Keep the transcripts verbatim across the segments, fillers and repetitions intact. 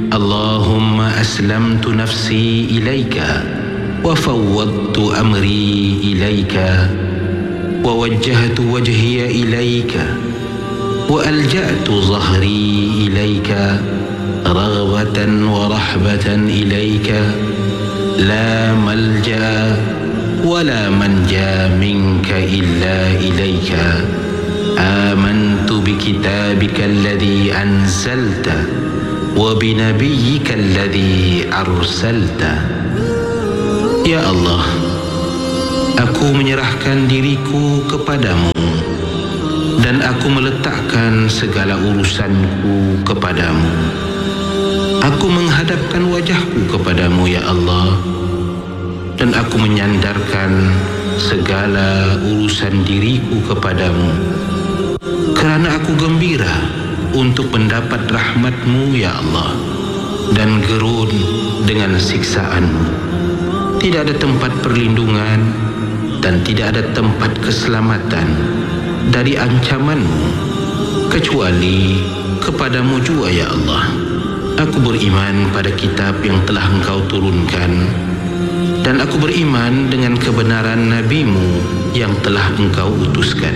اللهم أسلمت نفسي إليك وفوضت أمري إليك ووجهت وجهي إليك وألجأت ظهري إليك رغبة ورحبة إليك لا ملجأ ولا منجا منك إلا إليك آمنت بكتابك الذي أنزلت وبنبيك الذي أرسلت. Ya Allah, aku menyerahkan diriku kepadamu dan aku meletakkan segala urusanku kepadamu. Aku menghadapkan wajahku kepadamu, ya Allah, dan aku menyandarkan segala urusan diriku kepadamu, kerana aku gembira untuk mendapat rahmat-Mu, ya Allah, dan gerun dengan siksaan-Mu. Tidak ada tempat perlindungan dan tidak ada tempat keselamatan dari ancaman-Mu kecuali kepadamu jua, ya Allah. Aku beriman pada kitab yang telah Engkau turunkan, dan aku beriman dengan kebenaran Nabi-Mu yang telah Engkau utuskan.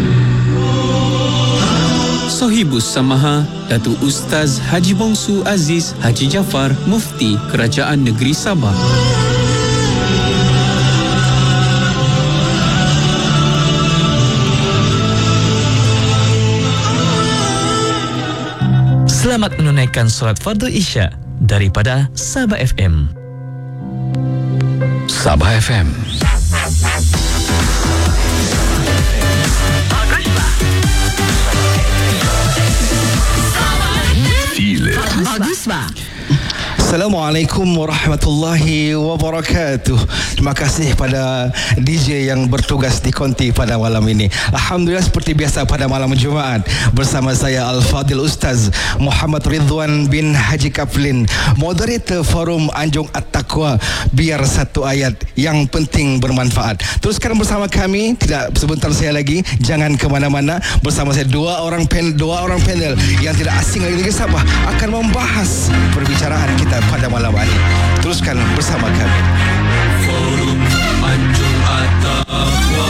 Sohibus Samaha, Datuk Ustaz Haji Bongsu Aziz Haji Jaafar, Mufti Kerajaan Negeri Sabah. Selamat menunaikan solat fardu Isya daripada Sabah F M. Sabah F M. Feel it. Bagus, Pak. Assalamualaikum warahmatullahi wabarakatuh. Terima kasih pada D J yang bertugas di konti pada malam ini. Alhamdulillah, seperti biasa pada malam Jumaat bersama saya Al-Fadil Ustaz Muhammad Ridwan bin Haji Kaflin, moderator Forum Anjung At-Taqwa, biar satu ayat yang penting bermanfaat. Teruskan bersama kami, tidak sebentar saya lagi, jangan ke mana-mana. Bersama saya dua orang pen, dua orang panel yang tidak asing lagi dari Sabah akan membahas perbicaraan kita pada malam ini. Teruskan bersama kami. Forum Anjung At-Taqwa,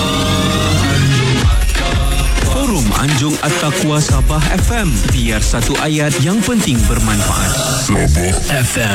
Forum Anjung At-Taqwa Sabah F M, biar satu ayat yang penting bermanfaat. Sabah F M.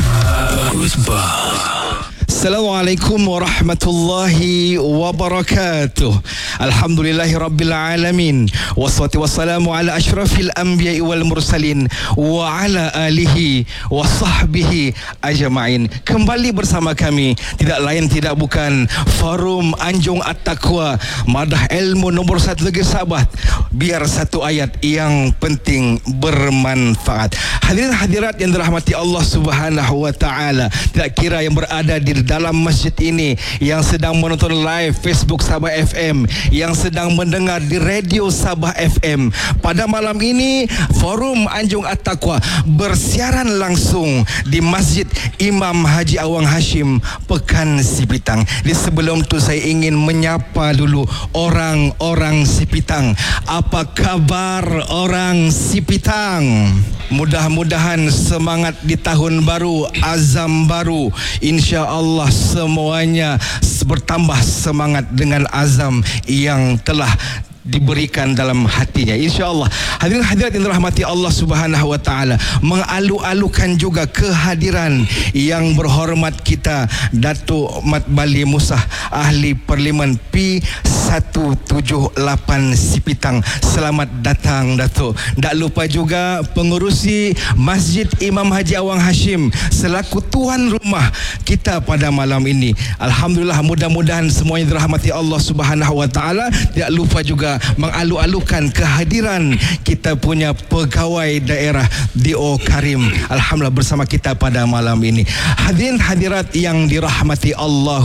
Bagus, Pak. Assalamualaikum warahmatullahi wabarakatuh. Alhamdulillahi rabbil alamin. Wassalatu wassalamu ala asyrafil anbiya'i wal mursalin wa ala alihi wa sahbihi ajma'in. Kembali bersama kami, tidak lain tidak bukan Forum Anjung At-Taqwa, madah ilmu nombor satu negeri Sabah, biar satu ayat yang penting bermanfaat. Hadirin hadirat yang dirahmati Allah Subhanahu wa taala, tidak kira yang berada di dalam masjid ini, yang sedang menonton live Facebook Sabah F M, yang sedang mendengar di radio Sabah F M. Pada malam ini Forum Anjung At-Taqwa bersiaran langsung di Masjid Imam Haji Awang Hashim, Pekan Sipitang. Di sebelum tu saya ingin menyapa dulu orang-orang Sipitang. Apa kabar orang Sipitang? Mudah-mudahan semangat di tahun baru, azam baru, insya Allah semuanya bertambah semangat dengan azam yang telah diberikan dalam hatinya, insya-Allah. Hadirin hadirat yang dirahmati Allah Subhanahu wa taala, mengalu-alukan juga kehadiran yang berhormat kita Datuk Mat Bali Musa, ahli Parlimen P seratus tujuh puluh lapan Sipitang. Selamat datang, Datuk. Tak lupa juga pengurusi Masjid Imam Haji Awang Hashim selaku tuan rumah kita pada malam ini. Alhamdulillah, mudah-mudahan semuanya dirahmati Allah Subhanahu wa taala. Tidak lupa juga mengalu-alukan kehadiran kita punya pegawai daerah D O Karim, alhamdulillah bersama kita pada malam ini. Hadirin hadirat yang dirahmati Allah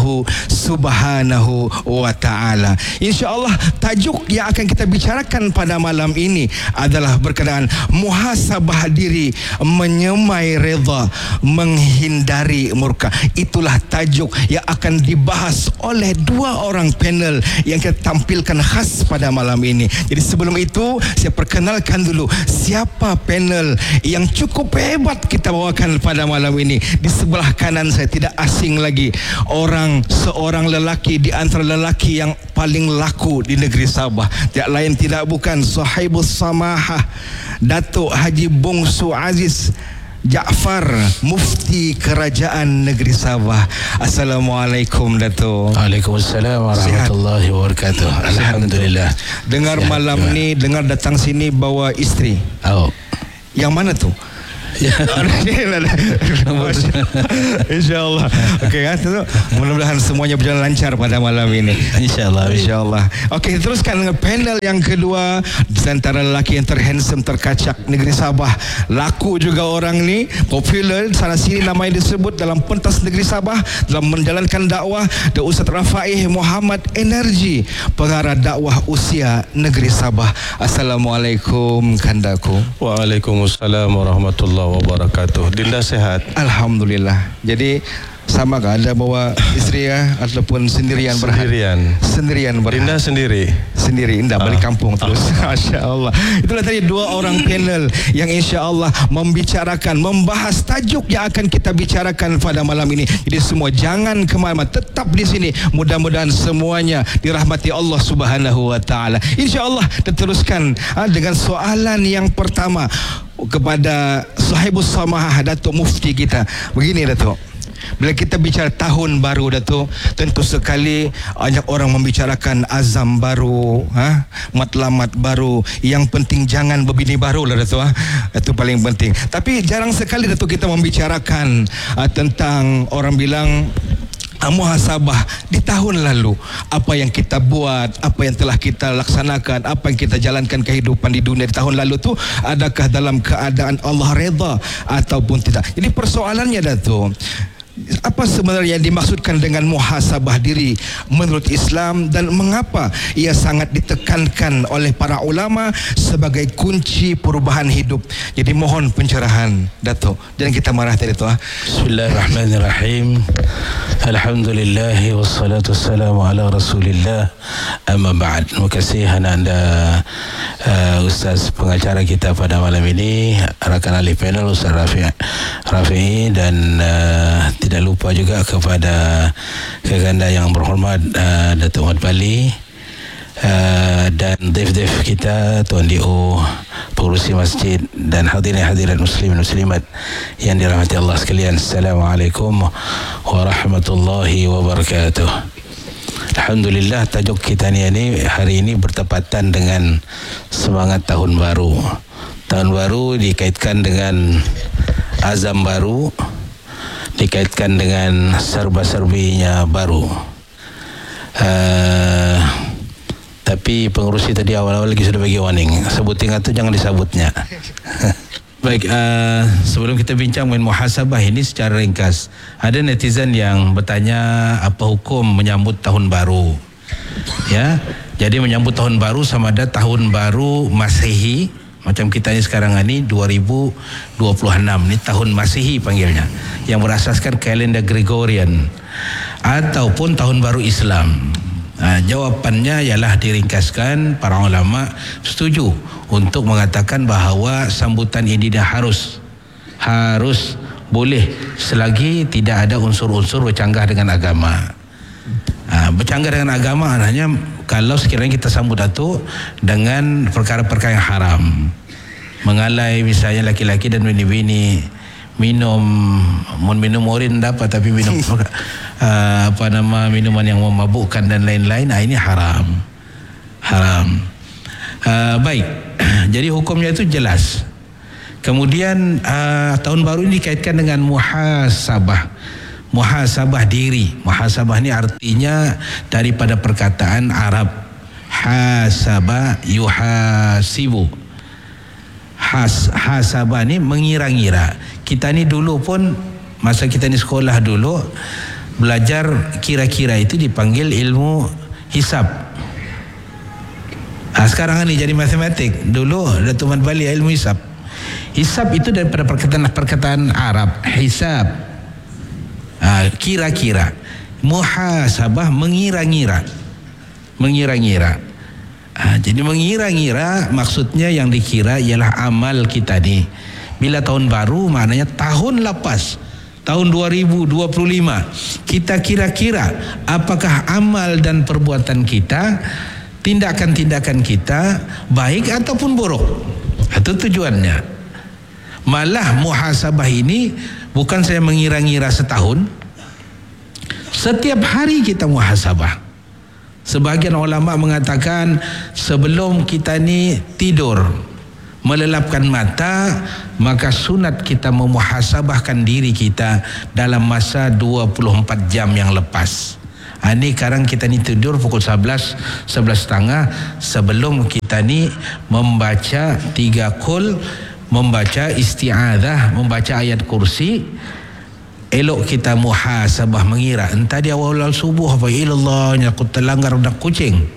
Subhanahu wa taala, insya-Allah tajuk yang akan kita bicarakan pada malam ini adalah berkenaan muhasabah diri, menyemai redha, menghindari murka. Itulah tajuk yang akan dibahas oleh dua orang panel yang kita tampilkan khas pada malam malam ini. Jadi sebelum itu saya perkenalkan dulu siapa panel yang cukup hebat kita bawakan pada malam ini. Di sebelah kanan saya tidak asing lagi, orang seorang lelaki di antara lelaki yang paling laku di negeri Sabah. Tidak lain tidak bukan Sahibus Samahah, Datuk Haji Bongsu Aziz Jaafar, Mufti Kerajaan Negeri Sabah. Assalamualaikum Datuk. Waalaikumsalam warahmatullahi wabarakatuh. Alhamdulillah. Dengar Sihat, malam juga. ni, dengar datang sini bawa isteri. Oh. Yang mana tu? InsyaAllah. Okey kan, mudah-mudahan semuanya berjalan lancar pada malam ini. InsyaAllah. InsyaAllah. Okey, teruskan dengan panel yang kedua. Di antara lelaki yang terhandsome, terkacak negeri Sabah. Laku juga orang ni, popular sana sini namanya disebut dalam pentas negeri Sabah dalam menjalankan dakwah. The Ustaz Rafaih Muhammad Energi, pengarah dakwah usia negeri Sabah. Assalamualaikum kandaku. Waalaikumsalam warahmatullahi wabarakatuh. Dinda sehat? Alhamdulillah. Jadi sama kah ada bawa isteri ya ataupun sendirian berhad? Sendirian. Sendirian berhad. Dinda sendiri. Sendiri, indah balik Ah. kampung terus. Masya Allah. Itulah tadi dua orang panel yang insya Allah membicarakan, membahas tajuk yang akan kita bicarakan pada malam ini. Jadi semua jangan kemana-mana, tetap di sini. Mudah-mudahan semuanya dirahmati Allah Subhanahu Wa Taala. Insya Allah kita teruskan ha, dengan soalan yang pertama kepada Sahibus Samahah, Datuk Mufti kita. Begini Datuk, bila kita bicara tahun baru Datuk, tentu sekali banyak orang membicarakan azam baru, ha? matlamat baru. Yang penting jangan berbini baru lah Datuk, ha? Itu paling penting. Tapi jarang sekali Datuk kita membicarakan uh, tentang orang bilang muhasabah di tahun lalu. Apa yang kita buat, apa yang telah kita laksanakan, apa yang kita jalankan kehidupan di dunia di tahun lalu tu, adakah dalam keadaan Allah redha ataupun tidak. Jadi persoalannya Datuk, apa sebenarnya yang dimaksudkan dengan muhasabah diri menurut Islam dan mengapa ia sangat ditekankan oleh para ulama sebagai kunci perubahan hidup? Jadi mohon pencerahan Datuk. Jangan kita marah tadi tu. Bismillahirrahmanirrahim. Alhamdulillah wassalatu wassalamu ala Rasulillah. Amma ba'd. Terima kasih anda uh, Ustaz pengacara kita pada malam ini, rakan ahli panel Ustaz Rafi' Rafi' dan uh, tidak lupa juga kepada keganda yang berhormat uh, Datuk Mat Bali uh, dan def-def kita Tuan D O, pengurusi masjid dan hadirin hadirat muslimin muslimat yang dirahmati Allah sekalian. Assalamualaikum warahmatullahi wabarakatuh. Alhamdulillah, tajuk kita ni, ni hari ini bertepatan dengan semangat tahun baru. Tahun baru dikaitkan dengan azam baru, dikaitkan dengan serba-serbinya baru. Uh, tapi pengurusi tadi awal-awal lagi sudah bagi warning, sebutin itu jangan disebutnya. Baik, uh, sebelum kita bincang mengenai muhasabah ini secara ringkas, ada netizen yang bertanya apa hukum menyambut tahun baru. Ya, jadi menyambut tahun baru sama ada tahun baru Masehi, macam kita ni sekarang ini dua ribu dua puluh enam ni tahun Masehi panggilnya, yang berasaskan kalender Gregorian, ataupun tahun baru Islam. Ha, jawapannya ialah diringkaskan, para ulama setuju untuk mengatakan bahawa sambutan ini dah harus harus boleh selagi tidak ada unsur-unsur bercanggah dengan agama. Ha, bercanggah dengan agama hanya kalau sekiranya kita sambut Datuk dengan perkara-perkara yang haram, mengalai misalnya laki-laki dan bini-bini minum mun minum urin dapat, tapi minum uh, apa nama minuman yang memabukkan dan lain-lain, ah, ini haram haram uh, baik. Jadi hukumnya itu jelas. Kemudian uh, tahun baru ini dikaitkan dengan muhasabah. Muhasabah diri. Muhasabah ini artinya daripada perkataan Arab hasaba yuhasibu. Has, hasabah ni mengira-ngira. Kita ni dulu pun, masa kita ni sekolah dulu, belajar kira-kira itu dipanggil ilmu hisab. Ha, sekarang ni jadi matematik. Dulu Datuk Mat Bali ilmu hisab. Hisab itu daripada perkataan-perkataan Arab, hisab. Ha, kira-kira. Muhasabah mengira-ngira. Mengira-ngira. Ha, jadi mengira-ngira, maksudnya yang dikira ialah amal kita ni. Bila tahun baru maknanya tahun lepas, tahun dua ribu dua puluh lima, kita kira-kira apakah amal dan perbuatan kita, tindakan-tindakan kita baik ataupun buruk. Itu tujuannya. Malah muhasabah ini bukan saya mengira-ngira setahun, setiap hari kita muhasabah. Sebahagian ulama mengatakan sebelum kita ni tidur, melelapkan mata, maka sunat kita memuhasabahkan diri kita dalam masa dua puluh empat jam yang lepas. Ha, ni sekarang kita ni tidur pukul sebelas, sebelas setengah. Sebelum kita ni membaca tiga kul, membaca isti'adzah, membaca ayat kursi, elok kita muhasabah, mengira entah dia awal subuh apa ilallahnya aku terlanggar dak kucing.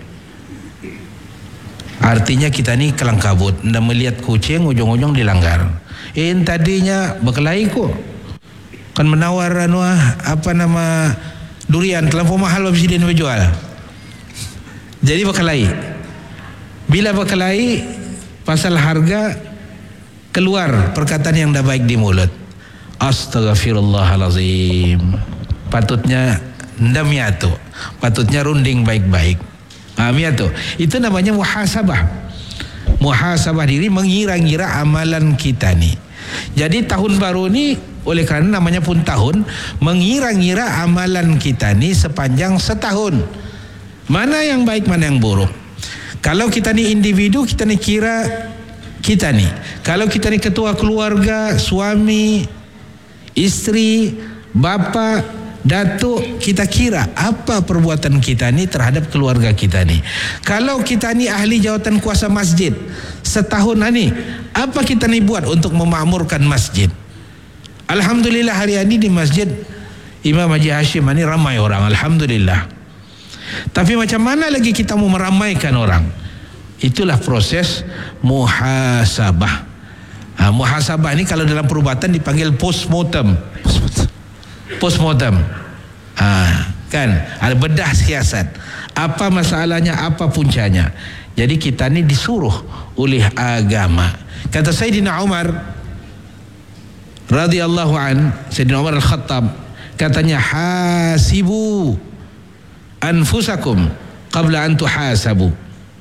Artinya kita ni kelang kabut, ndak melihat kucing ujung-ujung dilanggar. Eh tadinya berkelahi kok. Kan menawar anu apa nama durian terlampau mahal presiden berjual. Jadi berkelahi. Bila berkelahi pasal harga, keluar perkataan yang dah baik di mulut. Astaghfirullahalazim. Patutnya ndak miatu, patutnya runding baik-baik. Ah, miatu. Itu namanya muhasabah. Muhasabah diri, mengira-ngira amalan kita ni. Jadi tahun baru ni oleh kerana namanya pun tahun, mengira-ngira amalan kita ni sepanjang setahun. Mana yang baik, mana yang buruk. Kalau kita ni individu, kita ni kira kita ni. Kalau kita ni ketua keluarga, suami, isteri, bapa, datuk, kita kira apa perbuatan kita ni terhadap keluarga kita ni. Kalau kita ni ahli jawatan kuasa masjid, setahun ni apa kita ni buat untuk memakmurkan masjid? Alhamdulillah hari ini di masjid Imam Haji Hashim ni ramai orang, alhamdulillah. Tapi macam mana lagi kita mau meramaikan orang? Itulah proses muhasabah. Ha, muhasabah ni kalau dalam perubatan dipanggil postmortem. Postmortem. Ha, kan? Ada bedah siasat. Apa masalahnya, apa puncanya. Jadi kita ni disuruh oleh agama. Kata Sayyidina Umar radhiyallahu an, Sayyidina Umar Al-Khattab, katanya hasibu anfusakum qabla an tuhasabu.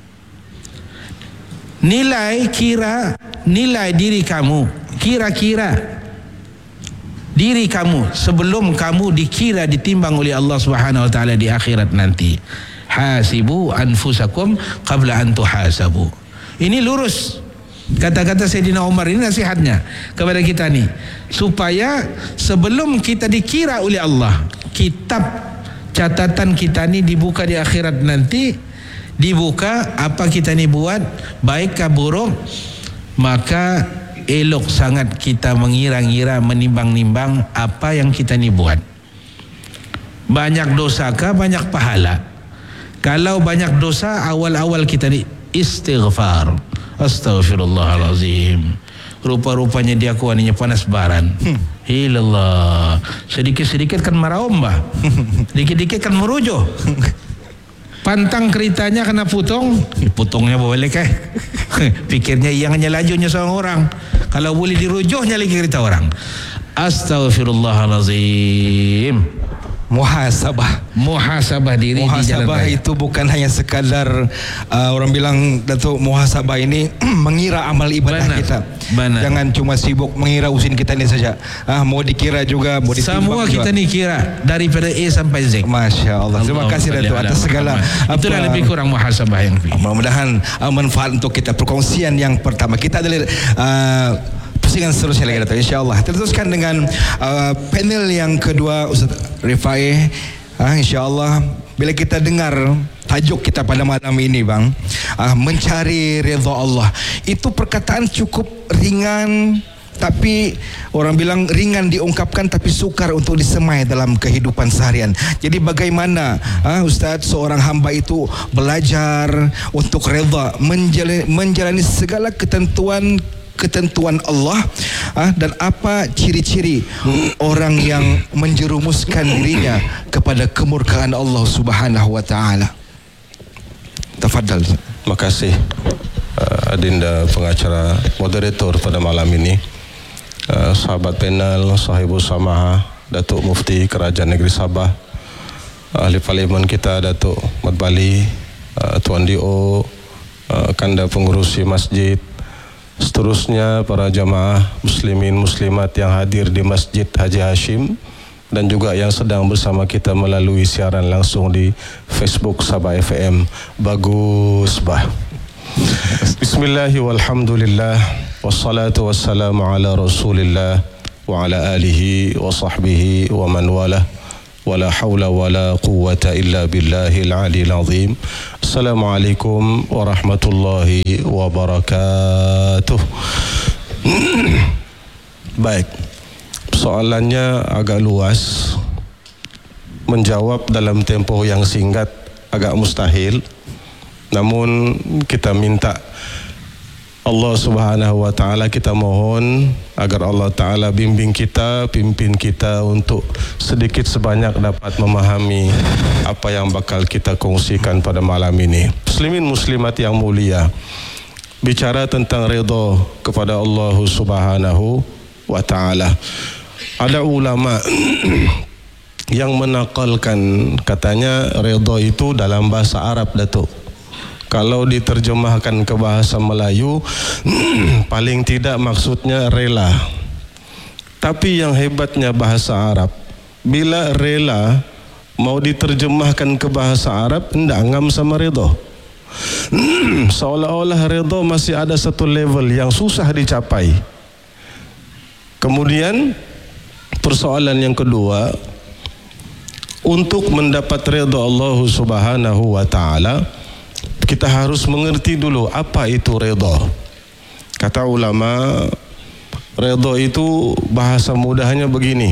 Nilai kira, nilai diri kamu, kira-kira diri kamu sebelum kamu dikira, ditimbang oleh Allah Subhanahu wa taala di akhirat nanti. Hasibu anfusakum qabla an tuhasabu. Ini lurus kata-kata Sayyidina Umar, ini nasihatnya kepada kita ni, supaya sebelum kita dikira oleh Allah, kitab catatan kita ni dibuka di akhirat nanti, dibuka apa kita ni buat, baik ke buruk, maka elok sangat kita mengira-ngira, menimbang-nimbang apa yang kita ni buat. Banyak dosa ke banyak pahala? Kalau banyak dosa, awal-awal kita ni istighfar, astaghfirullahalazim, rupa-rupanya dia kuaninya panas baran. hmm. Ilallah, sedikit-sedikit kan maraombah, dikit-dikit kan merujuh. Pantang keritanya kena putung, putungnya boleh kah? Pikirnya yang hanya lajunya seorang orang, kalau boleh dirujuhnya lagi kerita orang. Astaghfirullahalazim. Muhasabah. Muhasabah diri muhasabah di jalan raya. Itu bukan hanya sekadar uh, orang bilang Datuk, muhasabah ini mengira amal ibadah Benar. kita. Benar. Jangan cuma sibuk mengira usin kita ini saja. Ah, mau dikira juga, mau ditimbang Semua juga. kita ni kira daripada A sampai Z. Masya Allah. Terima kasih Datuk atas segala. Itulah apa, lebih kurang muhasabah yang fi. Mudah-mudahan uh, manfaat untuk kita. Perkongsian yang pertama kita adalah uh, pusingan seterusnya lagi Datuk, insyaAllah. Teruskan dengan uh, panel yang kedua, Ustaz Rifai. uh, InsyaAllah bila kita dengar tajuk kita pada malam ini bang, uh, mencari redha Allah, itu perkataan cukup ringan, tapi orang bilang ringan diungkapkan tapi sukar untuk disemai dalam kehidupan seharian. Jadi bagaimana uh, Ustaz seorang hamba itu belajar untuk redha, menjalani, menjalani segala ketentuan ketentuan Allah, ah, dan apa ciri-ciri orang yang menjerumuskan dirinya kepada kemurkaan Allah Subhanahu wa taala. Tafadhal. Terima kasih uh, Adinda pengacara moderator pada malam ini, uh, sahabat panel, sahibus samaha, Datuk Mufti Kerajaan Negeri Sabah, ahli parlimen kita Datuk Mat Bali, uh, Tuan D O, uh, Kanda Pengurusi Masjid, seterusnya para jamaah muslimin muslimat yang hadir di Masjid Haji Hashim, dan juga yang sedang bersama kita melalui siaran langsung di Facebook Sabah F M. Bagus bah. Bismillahirrahmanirrahim. Walhamdulillah wassalatu wassalamu ala Rasulillah wa ala alihi wa sahbihi wa man walah. Wala haula wala quwwata illa billahil aliyil azim. Assalamualaikum warahmatullahi wabarakatuh. Baik. Soalannya agak luas, menjawab dalam tempoh yang singkat agak mustahil. Namun kita minta Allah Subhanahu wa taala, kita mohon agar Allah taala bimbing kita, pimpin kita untuk sedikit sebanyak dapat memahami apa yang bakal kita kongsikan pada malam ini. Muslimin muslimat yang mulia, bicara tentang redha kepada Allah Subhanahu wa taala. Ada ulama yang menakalkan, katanya redha itu dalam bahasa Arab, Datuk. Kalau diterjemahkan ke bahasa Melayu, paling tidak maksudnya rela. Tapi yang hebatnya bahasa Arab, bila rela mau diterjemahkan ke bahasa Arab, ndak ngam sama redha. Seolah-olah redha masih ada satu level yang susah dicapai. Kemudian persoalan yang kedua, untuk mendapat redha Allah Subhanahu wa taala, kita harus mengerti dulu apa itu redha. Kata ulama, redha itu bahasa mudahnya begini: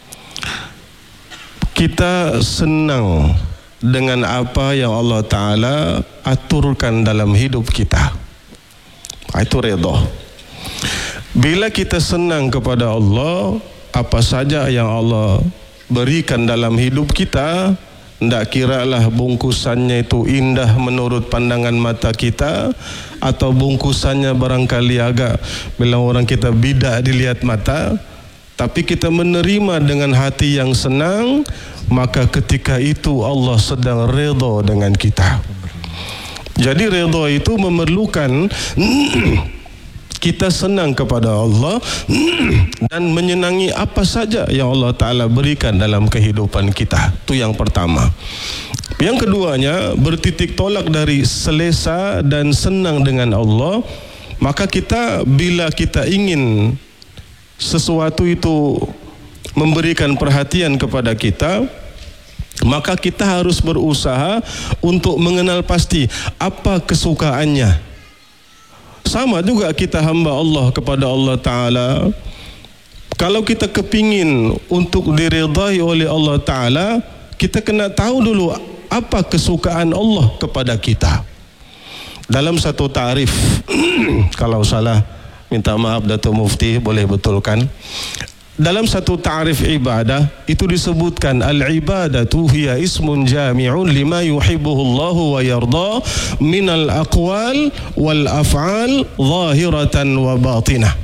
kita senang dengan apa yang Allah taala aturkan dalam hidup kita. Itu redha. Bila kita senang kepada Allah, apa saja yang Allah berikan dalam hidup kita, ndak kiralah bungkusannya itu indah menurut pandangan mata kita, atau bungkusannya barangkali agak bila orang kita bidak dilihat mata, tapi kita menerima dengan hati yang senang, maka ketika itu Allah sedang redha dengan kita. Jadi redha itu memerlukan kita senang kepada Allah dan menyenangi apa saja yang Allah Ta'ala berikan dalam kehidupan kita. Itu yang pertama. Yang keduanya, bertitik tolak dari selesa dan senang dengan Allah. Maka kita, bila kita ingin sesuatu itu memberikan perhatian kepada kita, maka kita harus berusaha untuk mengenal pasti apa kesukaannya. Sama juga kita hamba Allah kepada Allah Ta'ala. Kalau kita kepingin untuk diridai oleh Allah Ta'ala, kita kena tahu dulu apa kesukaan Allah kepada kita. Dalam satu ta'rif, kalau salah minta maaf Datuk Mufti, boleh betulkan. Dalam satu ta'rif ibadah itu disebutkan, al-ibadatu hiya ismun jami'un lima yuhibbuhullahu wa yarda minal aqwal wal af'al zahiratan wa batinah.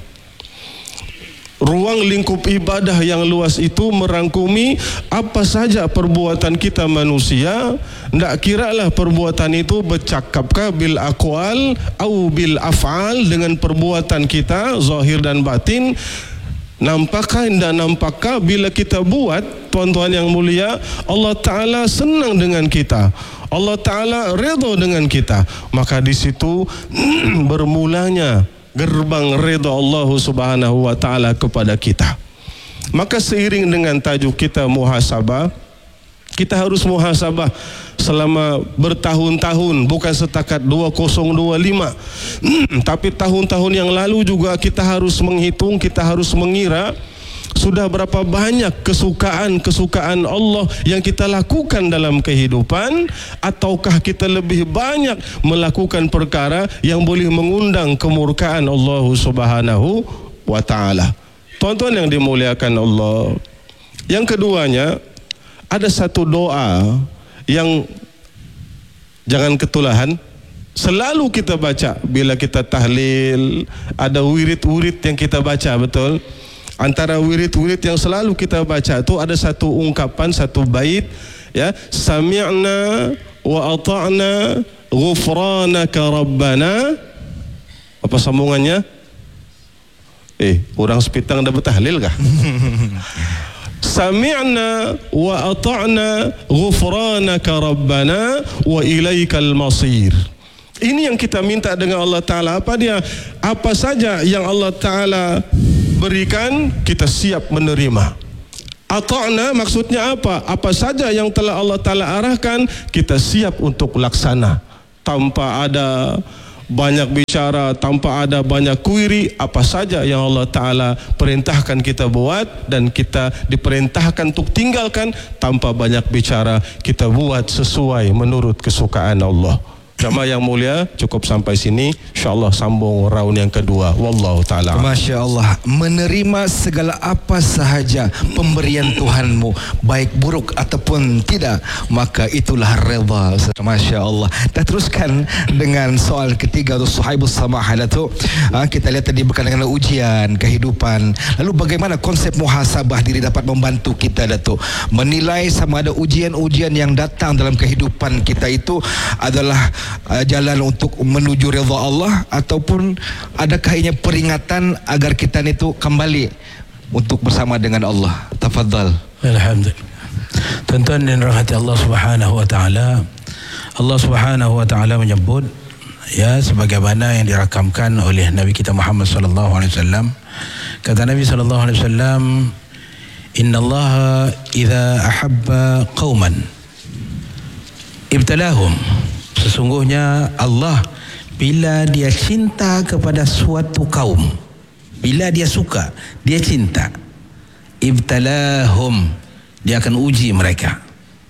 Ruang lingkup ibadah yang luas itu merangkumi apa saja perbuatan kita manusia. Ndak kiralah perbuatan itu bercakapkah bil aqwal au bil af'al, dengan perbuatan kita zahir dan batin. Nampakkah tidak nampakkah bila kita buat, tuan-tuan yang mulia, Allah Ta'ala senang dengan kita, Allah Ta'ala redha dengan kita. Maka di situ bermulanya gerbang redha Allah Subhanahu wa Ta'ala kepada kita. Maka seiring dengan tajuk kita muhasabah, kita harus muhasabah selama bertahun-tahun, bukan setakat dua ribu dua puluh lima, tapi tahun-tahun yang lalu juga kita harus menghitung, kita harus mengira sudah berapa banyak kesukaan-kesukaan Allah yang kita lakukan dalam kehidupan, ataukah kita lebih banyak melakukan perkara yang boleh mengundang kemurkaan Allah Subhanahu wa Ta'ala. Tuan-tuan yang dimuliakan Allah, yang keduanya, ada satu doa yang jangan ketulahan, selalu kita baca bila kita tahlil, ada wirid-wirid yang kita baca, betul? Antara wirid-wirid yang selalu kita baca itu ada satu ungkapan, satu bait, ya, sami'na wa ata'na ghufranaka rabbana. Apa sambungannya? Eh, orang sepitang dah bertahlil kah? Sami'na wa ata'na ghufranaka rabbana wa ilaikal masir. Ini yang kita minta dengan Allah Ta'ala. Apa dia? Apa saja yang Allah Ta'ala berikan, kita siap menerima. Ata'na maksudnya apa? Apa saja yang telah Allah Ta'ala arahkan, kita siap untuk laksana. Tanpa ada banyak bicara, tanpa ada banyak query, apa saja yang Allah Ta'ala perintahkan kita buat, dan kita diperintahkan untuk tinggalkan tanpa banyak bicara, kita buat sesuai menurut kesukaan Allah. Jamaah yang mulia, cukup sampai sini. InsyaAllah sambung round yang kedua. Wallahu ta'ala. Masya Allah. Menerima segala apa sahaja pemberian Tuhanmu, baik buruk ataupun tidak, maka itulah redha. Masya Allah. Kita teruskan dengan soal ketiga, Suhaibus Samahah Datuk. Ha, kita lihat tadi berkaitan dengan ujian kehidupan. Lalu bagaimana konsep muhasabah diri dapat membantu kita, Datuk, menilai sama ada ujian-ujian yang datang dalam kehidupan kita itu adalah Uh, jalan untuk menuju redha Allah, ataupun adakah ini peringatan agar kita itu kembali untuk bersama dengan Allah? Tafadhal. Alhamdulillah. Tuan-tuan dan rahmati Allah Subhanahu wa taala, Allah Subhanahu wa taala menyebut, ya, sebagaimana yang dirakamkan oleh Nabi kita Muhammad sallallahu alaihi wasallam. Kata Nabi sallallahu alaihi wasallam, "Innallaha idza ahabba qauman ibtalahum." Sesungguhnya Allah bila dia cinta kepada suatu kaum, bila dia suka, dia cinta, ibtalahum, dia akan uji mereka.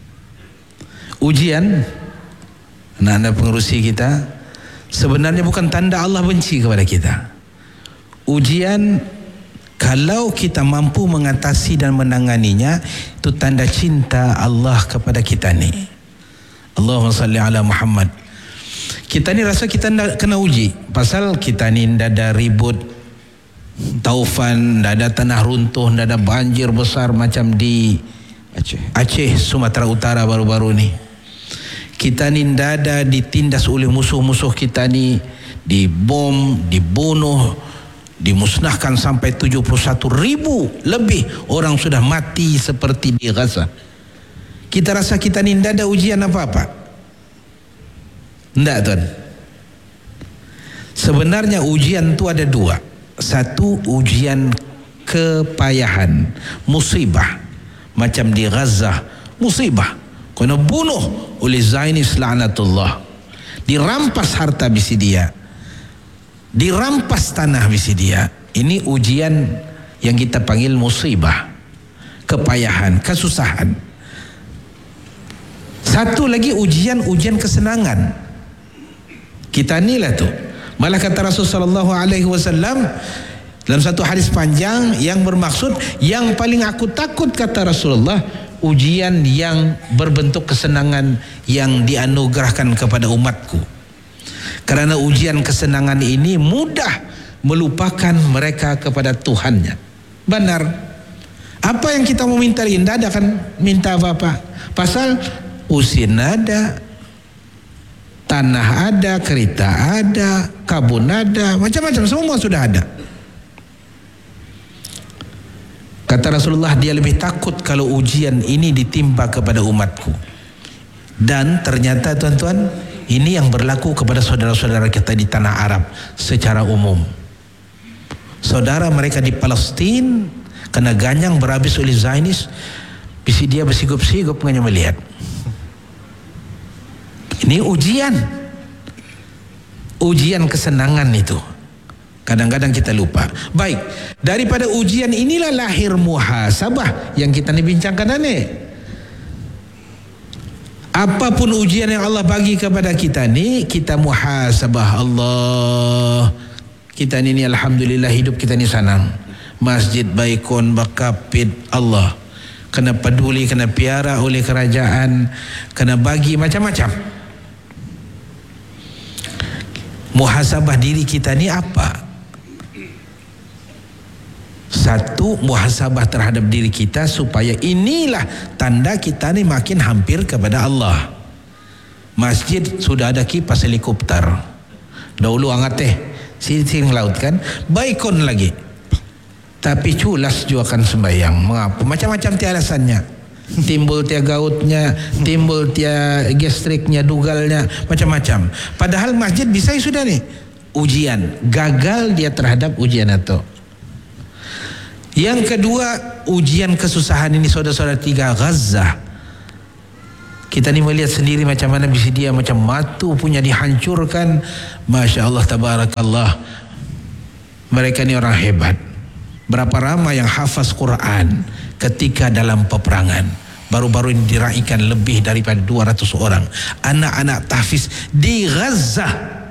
Ujian, anak-anak pengerusi kita, sebenarnya bukan tanda Allah benci kepada kita. Ujian, kalau kita mampu mengatasi dan menanganinya, itu tanda cinta Allah kepada kita ni. Allahumma salli ala Muhammad. Kita ni rasa kita kena uji pasal kita ni ndak ada ribut taufan, ndak ada tanah runtuh, ndak ada banjir besar macam di Aceh, Aceh Sumatera Utara baru-baru ni. Kita ni ndak ada ditindas oleh musuh-musuh kita ni, dibom, dibunuh, dimusnahkan sampai tujuh puluh satu ribu lebih orang sudah mati seperti di Gaza. Kita rasa kita ni tidak ada ujian apa-apa. Tidak, tuan. Sebenarnya ujian itu ada dua. Satu, ujian kepayahan, musibah. Macam di Gaza, musibah. Kena bunuh oleh Zionis laknatullah. Dirampas harta bisi dia. Dirampas tanah bisi dia. Ini ujian yang kita panggil musibah. Kepayahan, kesusahan. Satu lagi ujian-ujian kesenangan. Kita ni lah tu. Malah kata Rasulullah sallallahu alaihi wasallam dalam satu hadis panjang yang bermaksud, yang paling aku takut kata Rasulullah, ujian yang berbentuk kesenangan yang dianugerahkan kepada umatku. Karena ujian kesenangan ini mudah melupakan mereka kepada Tuhannya. Benar. Apa yang kita mau minta, tidak ada kan minta apa-apa. Pasal usin ada, tanah ada, kereta ada, kabun ada, macam-macam, semua sudah ada. Kata Rasulullah, dia lebih takut kalau ujian ini ditimpa kepada umatku. Dan ternyata tuan-tuan, ini yang berlaku kepada saudara-saudara kita di tanah Arab secara umum. Saudara mereka di Palestin kena ganyang berhabis oleh Zionis, bisi dia bersigap-sigap hanya melihat. Ini ujian. Ujian kesenangan itu. Kadang-kadang kita lupa. Baik, daripada ujian inilah lahir muhasabah yang kita ni bincangkan ni. Apapun ujian yang Allah bagi kepada kita ni, kita muhasabah. Allah, kita ni, ni alhamdulillah hidup kita ni senang. Masjid Baikon Bakapit, Allah kena peduli, kena piara oleh kerajaan, kena bagi macam-macam. muhasabah diri kita ni apa? Satu, muhasabah terhadap diri kita supaya inilah tanda kita ni makin hampir kepada Allah. Masjid sudah ada kipas helikopter. Dahulu angat teh sini laut kan, baikon lagi. Tapi culas juga kan sembahyang. Mengapa? Macam-macam tiada alasannya. Timbul tia gautnya, timbul tia gastriknya, dugalnya, macam-macam. Padahal masjid bisa sudah nih ujian, gagal dia terhadap ujian itu. Yang kedua, ujian kesusahan ini saudara-saudara tiga Gaza. Kita ni melihat sendiri macam mana bisa dia macam matu punya dihancurkan. Masya Allah, tabarakallah. Mereka ni orang hebat. Berapa ramai yang hafaz Quran ketika dalam peperangan. Baru-baru ini diraikan lebih daripada dua ratus orang anak-anak tahfiz di Gaza.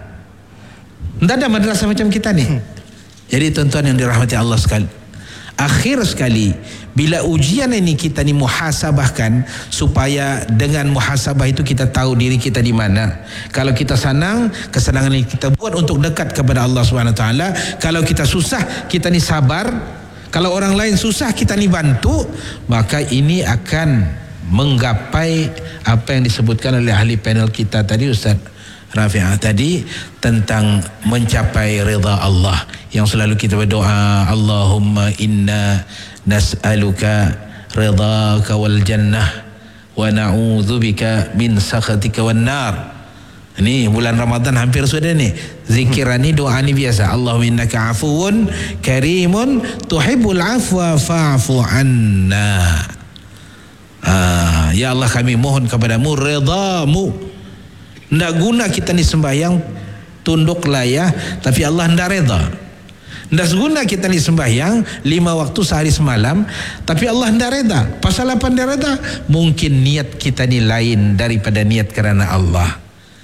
Tidak ada madrasah macam kita ni. Jadi tuan-tuan yang dirahmati Allah sekali, akhir sekali bila ujian ini kita ni muhasabahkan, supaya dengan muhasabah itu kita tahu diri kita di mana. Kalau kita senang, kesenangan ini kita buat untuk dekat kepada Allah Subhanahu Wa Taala. Kalau kita susah, kita ni sabar. Kalau orang lain susah, kita ni bantu. Maka ini akan menggapai apa yang disebutkan oleh ahli panel kita tadi, Ustaz Rafi'ah tadi, tentang mencapai rida Allah, yang selalu kita berdoa, Allahumma inna nas'aluka ridhaka wal jannah wa na'udzubika min sakhatika wan nar. Ini bulan Ramadan hampir sudah nih. Zikiran ni, doa ni biasa. Allahumma innaka afuwun karimun tuhibbul afwa fa'fu anna. Ah, ya Allah, kami mohon kepadamu redamu. Ndak guna kita ni sembahyang tunduk layah, tapi Allah ndak reda. Ndak guna kita ni sembahyang lima waktu sehari semalam, tapi Allah ndak reda. Pasal apa ndak reda? Mungkin niat kita ni lain daripada niat kerana Allah.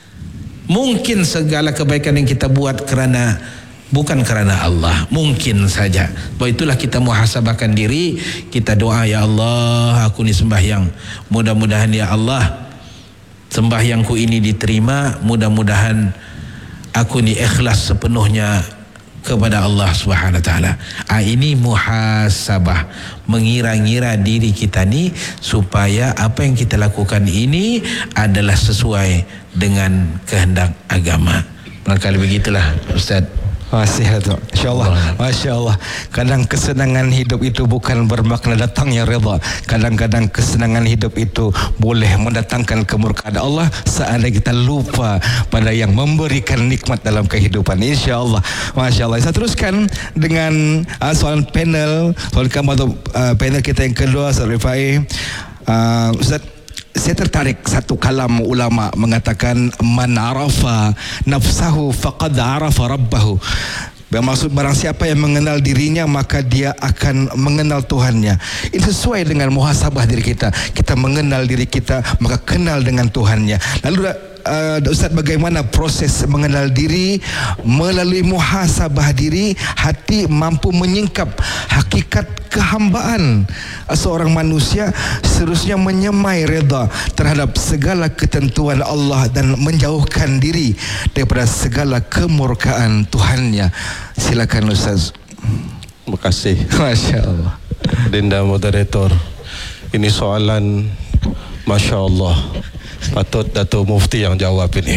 Mungkin segala kebaikan yang kita buat kerana bukan kerana Allah, mungkin saja. Sebab itulah kita muhasabahkan diri, kita doa, ya Allah, aku ni sembahyang, mudah-mudahan ya Allah sembahyangku ini diterima, mudah-mudahan aku ni ikhlas sepenuhnya kepada Allah Subhanahu Wa Taala. Ah, ini muhasabah, mengira-ngira diri kita ni supaya apa yang kita lakukan ini adalah sesuai dengan kehendak agama. Barangkali begitulah Ustaz. Masih tu, insyaAllah. Masya Allah. Kadang kesenangan hidup itu bukan bermakna datangnya reda. Kadang-kadang kesenangan hidup itu boleh mendatangkan kemurkaan Allah seandainya kita lupa pada yang memberikan nikmat dalam kehidupan. InsyaAllah. Masya Allah. Saya teruskan dengan uh, soalan panel, soalan kamu atau uh, panel kita yang kedua, Ustaz Rifai. Uh, Ustaz, saya tertarik satu kalam ulama mengatakan, man arafa nafsahu faqad arafa rabbahu. Bermaksud barang siapa yang mengenal dirinya, maka dia akan mengenal Tuhannya. Ini sesuai dengan muhasabah diri kita. Kita mengenal diri kita, maka kenal dengan Tuhannya. Lalu uh, Ustaz, bagaimana proses mengenal diri? Melalui muhasabah diri, hati mampu menyingkap hakikat kehambaan seorang manusia, seterusnya menyemai reda terhadap segala ketentuan Allah dan menjauhkan diri daripada segala kemurkaan Tuhannya. Silakan Ustaz. Terima kasih. Masya Allah. Dinda moderator, ini soalan Masya Allah, patut Dato' Mufti yang jawab ini.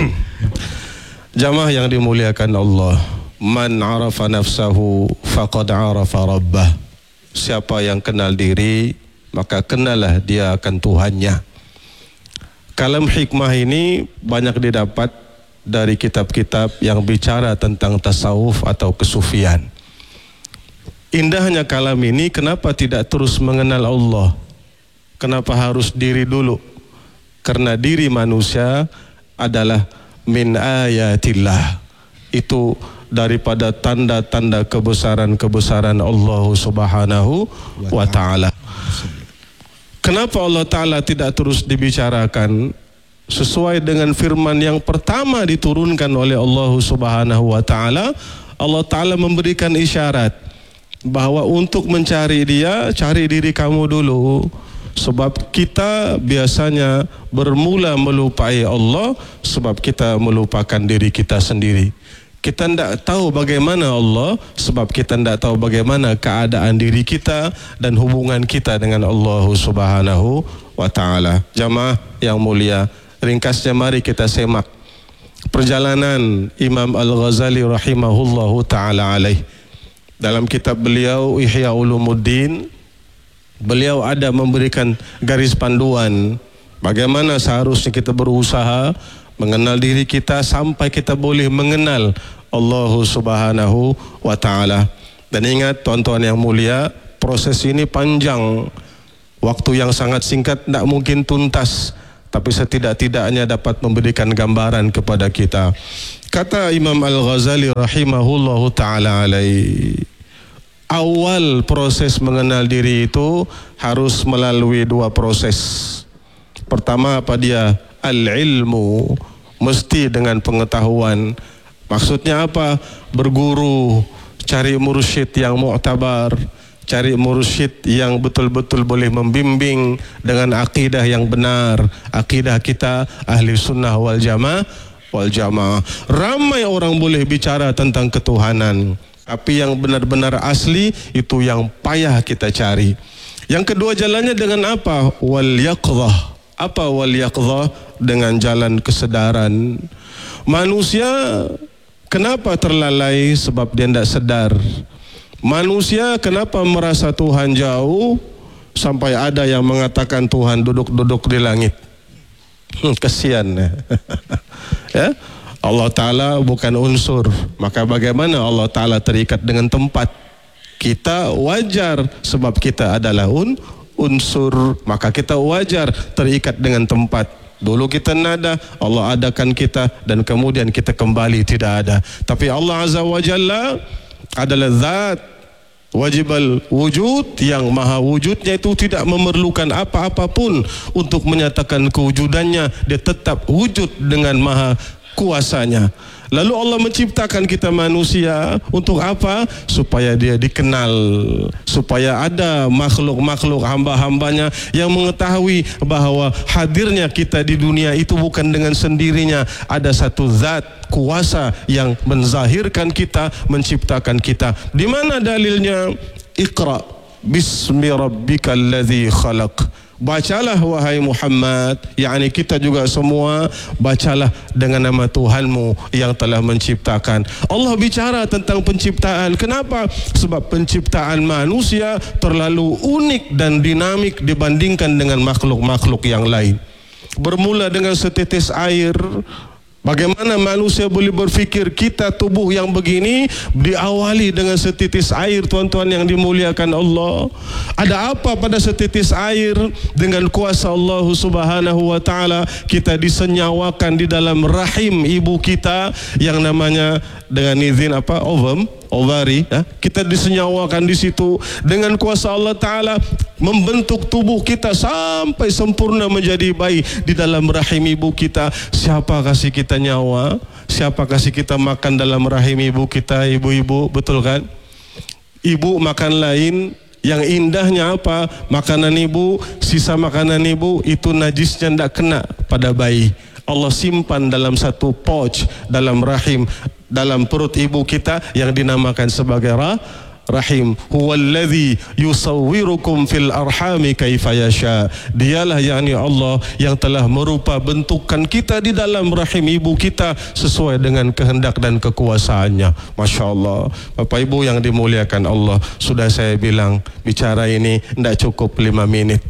Jamaah yang dimuliakan Allah, man arafa nafsahu faqad arafa rabbah. Siapa yang kenal diri, maka kenalah dia akan Tuhannya. Kalam hikmah ini banyak didapat dari kitab-kitab yang bicara tentang tasawuf atau kesufian. Indahnya kalam ini, kenapa tidak terus mengenal Allah? Kenapa harus diri dulu? Karena diri manusia adalah min ayatillah. Itu daripada tanda-tanda kebesaran-kebesaran Allah Subhanahu wa Ta'ala. Kenapa Allah Ta'ala tidak terus dibicarakan? Sesuai dengan firman yang pertama diturunkan oleh Allah Subhanahu wa Ta'ala, Allah Ta'ala memberikan isyarat bahwa untuk mencari dia, cari diri kamu dulu. Sebab kita biasanya bermula melupai Allah sebab kita melupakan diri kita sendiri. Kita tidak tahu bagaimana Allah sebab kita tidak tahu bagaimana keadaan diri kita dan hubungan kita dengan Allah Subhanahu wa ta'ala. Jamaah yang mulia, ringkasnya mari kita semak perjalanan Imam Al-Ghazali rahimahullahu ta'ala alaih. Dalam kitab beliau Ihya Ulumuddin, beliau ada memberikan garis panduan bagaimana seharusnya kita berusaha mengenal diri kita sampai kita boleh mengenal Allah Subhanahu wa ta'ala. Dan ingat tuan-tuan yang mulia, proses ini panjang, waktu yang sangat singkat, tidak mungkin tuntas, tapi setidak-tidaknya dapat memberikan gambaran kepada kita. Kata Imam Al-Ghazali rahimahullahu ta'ala alaih, awal proses mengenal diri itu harus melalui dua proses. Pertama apa dia? Al-ilmu, mesti dengan pengetahuan. Maksudnya apa? Berguru, cari mursyid yang mu'tabar, cari mursyid yang betul-betul boleh membimbing dengan akidah yang benar, akidah kita ahli sunnah wal jamaah wal jamaah. Ramai orang boleh bicara tentang ketuhanan, tapi yang benar-benar asli itu yang payah kita cari. Yang kedua jalannya dengan apa? Wal yaqdhah. Apa wal yaqdhah? Dengan jalan kesedaran. Manusia kenapa terlalai? Sebab dia tidak sedar. Manusia kenapa merasa Tuhan jauh sampai ada yang mengatakan Tuhan duduk-duduk di langit? Hmm, kesian. Ya, Allah Ta'ala bukan unsur, maka bagaimana Allah Ta'ala terikat dengan tempat? Kita wajar sebab kita adalah un, unsur, maka kita wajar terikat dengan tempat. Dulu kita nada, Allah adakan kita, dan kemudian kita kembali tidak ada. Tapi Allah Azza wa Jalla adalah zat wajibal wujud, yang maha wujudnya itu tidak memerlukan apa-apapun untuk menyatakan kewujudannya. Dia tetap wujud dengan maha kuasanya. Lalu Allah menciptakan kita manusia untuk apa? Supaya dia dikenal, supaya ada makhluk-makhluk hamba-hambanya yang mengetahui bahawa hadirnya kita di dunia itu bukan dengan sendirinya. Ada satu zat kuasa yang menzahirkan kita, menciptakan kita. Di mana dalilnya? Iqra bismi rabbikal ladzi khalaq. Bacalah wahai Muhammad, yakni kita juga semua, bacalah dengan nama Tuhanmu yang telah menciptakan. Allah bicara tentang penciptaan. Kenapa? Sebab penciptaan manusia terlalu unik dan dinamik dibandingkan dengan makhluk-makhluk yang lain. Bermula dengan setetes air. Bagaimana manusia boleh berfikir kita tubuh yang begini diawali dengan setitis air, tuan-tuan yang dimuliakan Allah. Ada apa pada setitis air? Dengan kuasa Allah Subhanahu wa ta'ala kita disenyawakan di dalam rahim ibu kita yang namanya dengan izin apa? Ovum, ovari, ya? Kita disenyawakan di situ dengan kuasa Allah Ta'ala, membentuk tubuh kita sampai sempurna menjadi bayi di dalam rahim ibu kita. Siapa kasih kita nyawa? Siapa kasih kita makan dalam rahim ibu kita? Ibu-ibu, betul kan? Ibu makan lain. Yang indahnya apa? Makanan ibu, sisa makanan ibu itu najisnya tidak kena pada bayi. Allah simpan dalam satu pouch dalam rahim, dalam perut ibu kita yang dinamakan sebagai rah, rahim. Huwallazi yusawwirukum fil arhami kaifa yasha. Dialah yakni Allah yang telah merupa bentukan kita di dalam rahim ibu kita sesuai dengan kehendak dan kekuasaannya. Masya Allah. Bapak Ibu yang dimuliakan Allah, sudah saya bilang bicara ini tidak cukup lima menit,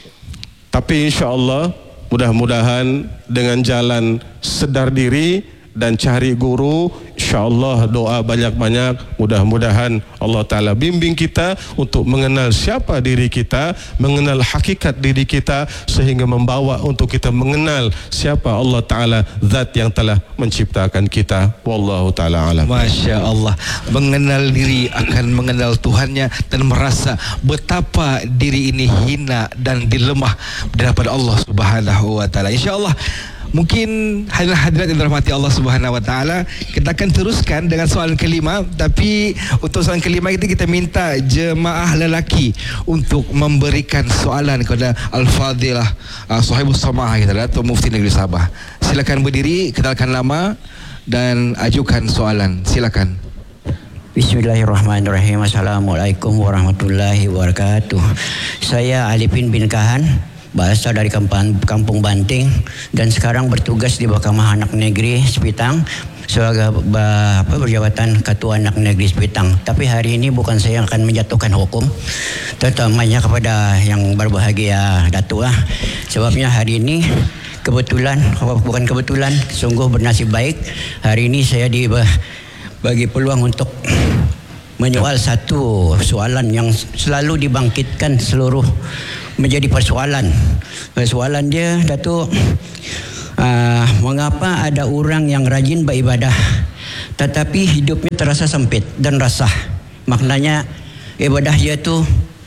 tapi insya Allah mudah-mudahan dengan jalan sedar diri dan cari guru, insyaAllah doa banyak-banyak, mudah-mudahan Allah Ta'ala bimbing kita untuk mengenal siapa diri kita, mengenal hakikat diri kita, sehingga membawa untuk kita mengenal siapa Allah Ta'ala, zat yang telah menciptakan kita. Wallahu Ta'ala alam. Masya Allah, mengenal diri akan mengenal Tuhannya dan merasa betapa diri ini hina dan dilemah di hadapan Allah Subhanahu wa ta'ala. InsyaAllah Mungkin hadirat yang dirahmati Allah Subhanahu Wa Taala, kita akan teruskan dengan soalan kelima. Tapi untuk soalan kelima itu kita minta jemaah lelaki untuk memberikan soalan kepada Al-Fadilah uh, Sahibus Sama'ah kita, Datuk Mufti Negeri Sabah. Silakan berdiri, kenalkan nama dan ajukan soalan. Silakan. Bismillahirrahmanirrahim. Assalamualaikum warahmatullahi wabarakatuh. Saya Alipin bin Kahan, berasal dari Kampung, Kampung Banting dan sekarang bertugas di Mahkamah Anak Negeri Sepitang sebagai apa, berjabatan Ketua Anak Negeri Sepitang. Tapi hari ini bukan saya yang akan menjatuhkan hukum, terutamanya kepada yang berbahagia Datuk lah. Sebabnya hari ini kebetulan, bukan kebetulan, sungguh bernasib baik. Hari ini saya di bagi peluang untuk menyoal satu soalan yang selalu dibangkitkan seluruh menjadi persoalan. Persoalan dia, Datuk, uh, mengapa ada orang yang rajin beribadah tetapi hidupnya terasa sempit dan rasah. Maknanya ibadah dia tu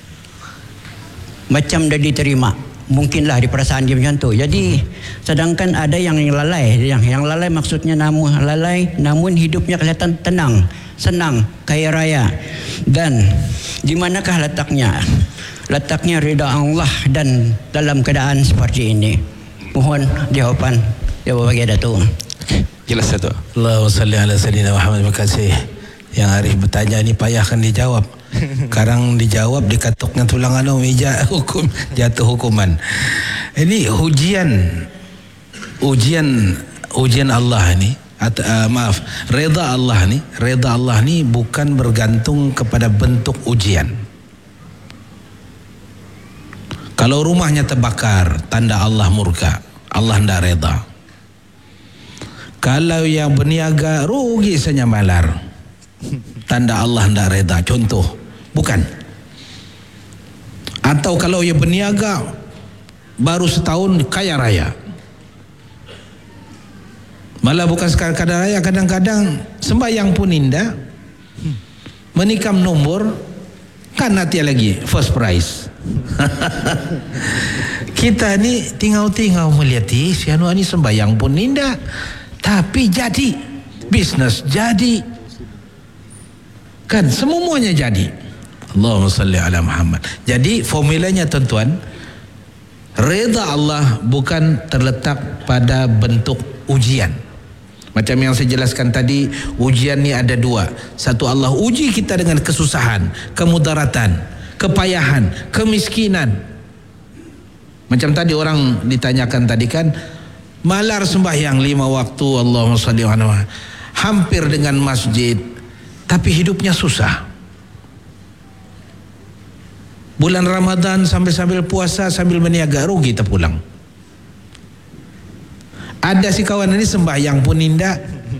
macam dah diterima. Mungkinlah di perasaan dia macam tu. Jadi sedangkan ada yang lalai, yang yang lalai maksudnya namun lalai namun hidupnya kelihatan tenang, senang, kaya raya. Dan di manakah letaknya? Letaknya ridha Allah dan dalam keadaan seperti ini. Mohon jawapan jawab bagi Datuk. Jelas Datuk. Allahumma salli ala sayyidina Muhammad. Terima kasih. Yang Arif bertanya ni payahkan dijawab. Sekarang dijawab dikatuknya tulang anu meja hukum jatuh hukuman. Ini ujian ujian ujian Allah ni atau uh, maaf, redha Allah ni, redha Allah ni bukan bergantung kepada bentuk ujian. Kalau rumahnya terbakar, tanda Allah murka, Allah tidak redha. Kalau yang berniaga rugi saja malar, tanda Allah tidak redha. Contoh, bukan. Atau kalau ia berniaga baru setahun kaya raya, malah bukan sekadar kaya raya, kadang-kadang sembahyang pun indah, menikam nombor kan nanti lagi first prize. Kita ni tinggal-tinggal melihat si anu ni sembahyang pun indah tapi jadi bisnes, jadi kan semuanya jadi. Allahumma salli ala Muhammad. Jadi formulanya tuan-tuan, redha Allah bukan terletak pada bentuk ujian. Macam yang saya jelaskan tadi, ujian ni ada dua. Satu, Allah uji kita dengan kesusahan, kemudaratan, kepayahan, kemiskinan. Macam tadi orang ditanyakan tadi kan, malar sembahyang lima waktu, Allahumma salli ala Muhammad, hampir dengan masjid, tapi hidupnya susah. Bulan Ramadan sambil-sambil puasa, sambil meniaga, rugi terpulang. Ada si kawan ini sembahyang pun indah,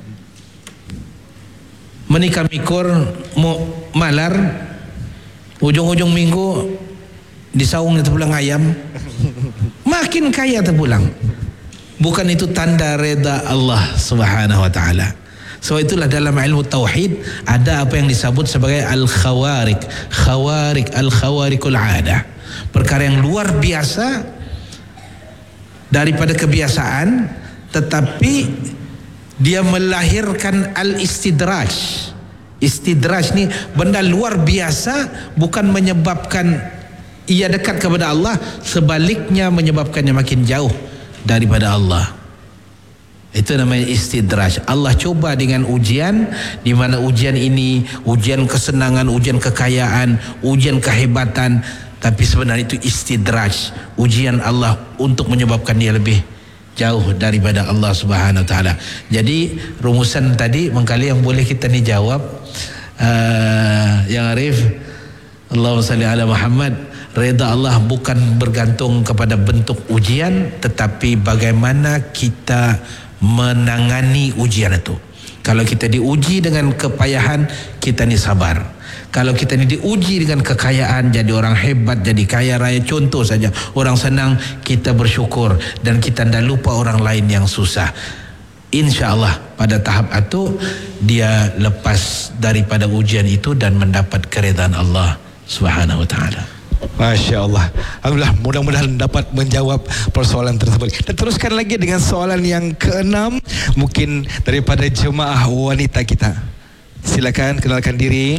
menikah mikor, mau malar, ujung-ujung minggu disaung terpulang ayam, makin kaya terpulang. Bukan itu tanda reda Allah Subhanahu Wa Taala. So itulah dalam ilmu tauhid ada apa yang disebut sebagai al-khawarik, khawarik, al-khawarikul ada, perkara yang luar biasa daripada kebiasaan, tetapi dia melahirkan al-istidraj. Istidraj ni benda luar biasa, bukan menyebabkan ia dekat kepada Allah, sebaliknya menyebabkannya makin jauh daripada Allah. Itu namanya istidraj. Allah coba dengan ujian, di mana ujian ini ujian kesenangan, ujian kekayaan, ujian kehebatan, tapi sebenarnya itu istidraj, ujian Allah untuk menyebabkan dia lebih jauh daripada Allah Subhanahu Wa Taala. Jadi rumusan tadi mengkali yang boleh kita ni jawab, uh, yang Arif, Allahumma salli ala Muhammad, reda Allah bukan bergantung kepada bentuk ujian, tetapi bagaimana kita menangani ujian itu. Kalau kita diuji dengan kepayahan, kita ni sabar. Kalau kita ni diuji dengan kekayaan, jadi orang hebat, jadi kaya raya, contoh saja, orang senang, kita bersyukur dan kita tidak lupa orang lain yang susah. InsyaAllah pada tahap itu dia lepas daripada ujian itu dan mendapat keredaan Allah Subhanahu Wa Taala. Masya Allah. Alhamdulillah, mudah-mudahan dapat menjawab persoalan tersebut. Dan teruskan lagi dengan soalan yang keenam, mungkin daripada jemaah wanita kita. Silakan kenalkan diri.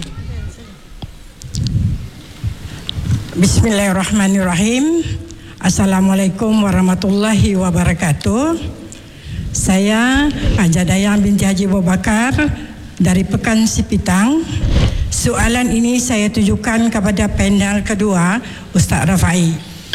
Bismillahirrahmanirrahim. Assalamualaikum warahmatullahi wabarakatuh. Saya Haja Dayang binti Haji Abu Bakar dari Pekan Sipitang. Soalan ini saya tujukan kepada panel kedua, Ustaz Rafai.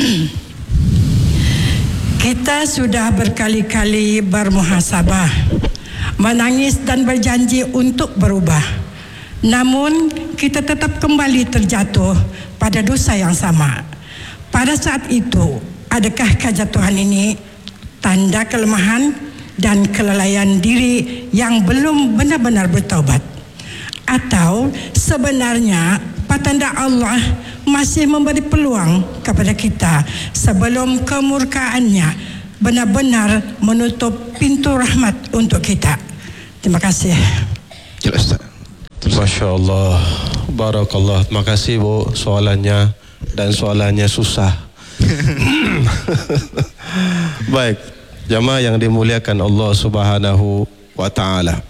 Kita sudah berkali-kali bermuhasabah, menangis dan berjanji untuk berubah. Namun kita tetap kembali terjatuh pada dosa yang sama. Pada saat itu, adakah kejatuhan ini tanda kelemahan dan kelalaian diri yang belum benar-benar bertaubat? Atau sebenarnya petanda Allah masih memberi peluang kepada kita sebelum kemurkaannya benar-benar menutup pintu rahmat untuk kita? Terima kasih. Jelas. Masya Allah, barakallah. Terima kasih Bu, soalannya dan soalannya susah. Baik, jamaah yang dimuliakan Allah Subhanahu wa Ta'ala,